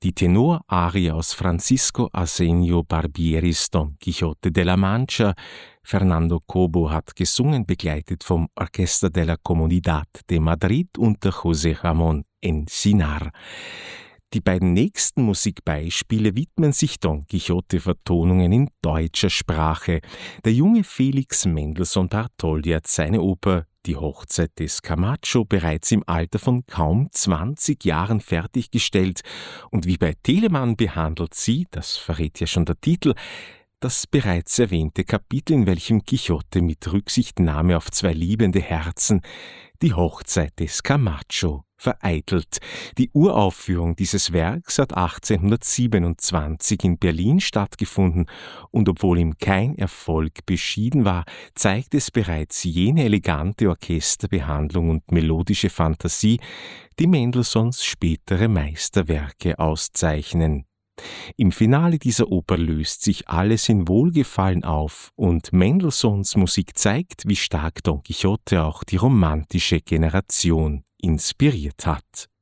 Die Tenorarie aus Francisco Arsenio Barbieris Don Quixote de la Mancha. Fernando Cobo hat gesungen, begleitet vom Orquesta de la Comunidad de Madrid unter José Ramón Encinar. Die beiden nächsten Musikbeispiele widmen sich Don Quixote-Vertonungen in deutscher Sprache. Der junge Felix Mendelssohn Bartholdy hat seine Oper Die Hochzeit des Camacho bereits im Alter von kaum 20 Jahren fertiggestellt und wie bei Telemann behandelt sie, das verrät ja schon der Titel, das bereits erwähnte Kapitel, in welchem Quixote mit Rücksichtnahme auf zwei liebende Herzen die Hochzeit des Camacho vereitelt. Die Uraufführung dieses Werks hat 1827 in Berlin stattgefunden und obwohl ihm kein Erfolg beschieden war, zeigt es bereits jene elegante Orchesterbehandlung und melodische Fantasie, die Mendelssohns spätere Meisterwerke auszeichnen. Im Finale dieser Oper löst sich alles in Wohlgefallen auf und Mendelssohns Musik zeigt, wie stark Don Quixote auch die romantische Generation inspiriert hat.